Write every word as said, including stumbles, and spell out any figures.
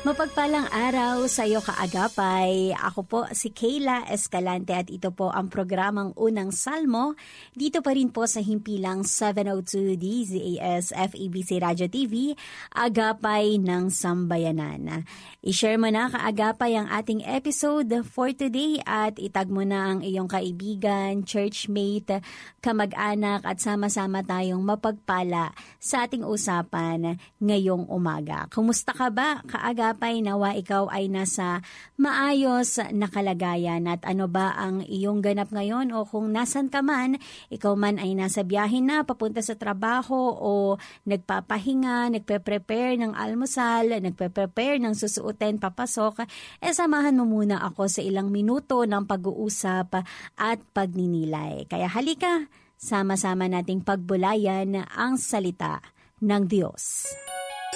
Mapagpalang araw sa iyo kaagapay. Ako po si Kayla Escalante at ito po ang programang Unang Salmo. Dito pa rin po sa himpilang seven oh two D Z A S F E B C Radio T V, Agapay ng Sambayanan. I-share mo na kaagapay ang ating episode for today at itag mo na ang iyong kaibigan, churchmate, kamag-anak at sama-sama tayong mapagpala sa ating usapan ngayong umaga. Kumusta ka ba kaagapay? Nawa ikaw ay nasa maayos na kalagayan at ano ba ang iyong ganap ngayon o kung nasan ka man, ikaw man ay nasa biyahe na papunta sa trabaho o nagpapahinga, nagpe-prepare ng almusal, nagpe-prepare ng susuotin papasok, eh samahan mo muna ako sa ilang minuto ng pag-uusap at pagninilay. Kaya halika, sama-sama nating pagbulayan ang salita ng Diyos.